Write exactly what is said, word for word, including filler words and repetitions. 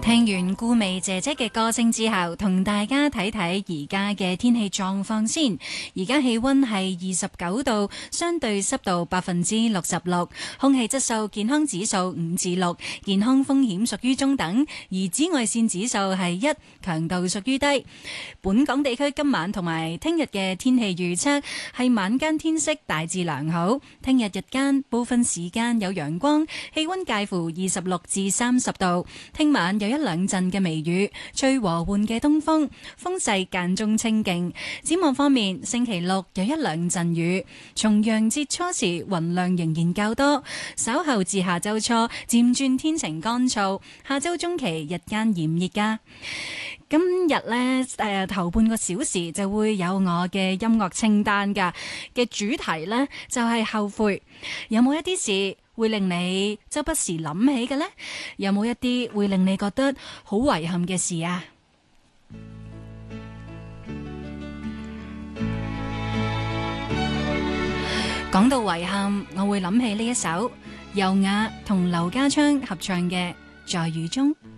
聽完顧媚姐姐嘅歌聲之後，同大家睇睇而家嘅天氣狀況先。而家氣溫係二十九度，相對濕度百分之六十六，空氣質素健康指數五至六，健康風險屬於中等，而紫外線指數係一，強度屬於低。本港地區今晚同埋聽日嘅天氣預測係晚間天色大致良好，聽日日間部分時間有陽光，氣溫介乎二十六至三十度。聽晚有一兩陣嘅微雨，吹和緩嘅東風，風勢間中清勁。展望方面，星期六有一兩陣雨，重陽節初時雲量仍然較多，稍後至下周初漸轉天晴乾燥，下周中期日間炎熱㗎。今日呢，誒、呃、頭半個小時就會有我嘅音樂清單㗎，嘅主題呢，就係、是、後悔。有冇一啲事會令你周不時諗起嘅呢？有冇一啲會令你覺得好遺憾嘅事啊？講到遺憾，我會諗起呢一首尤雅同劉家昌合唱嘅《在雨中》。